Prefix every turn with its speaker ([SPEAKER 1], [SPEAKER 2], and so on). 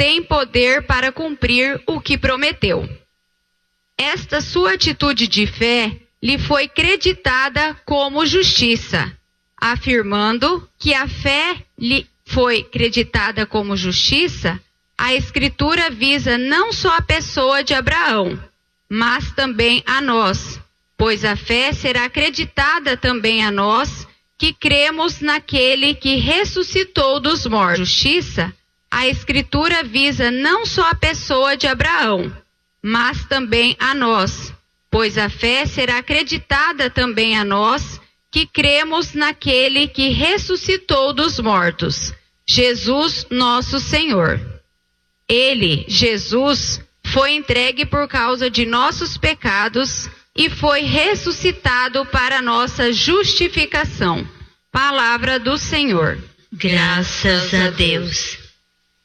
[SPEAKER 1] tem poder para cumprir o que prometeu. Esta sua atitude de fé lhe foi creditada como justiça, afirmando que a fé lhe foi creditada como justiça. A Escritura visa não só a pessoa de Abraão, mas também a nós, pois a fé será acreditada também a nós, que cremos naquele que ressuscitou dos mortos. Justiça, a Escritura visa não só a pessoa de Abraão, mas também a nós, pois a fé será acreditada também a nós, que cremos naquele que ressuscitou dos mortos, Jesus nosso Senhor. Ele, Jesus, foi entregue por causa de nossos pecados e foi ressuscitado para nossa justificação. Palavra do Senhor.
[SPEAKER 2] Graças a Deus.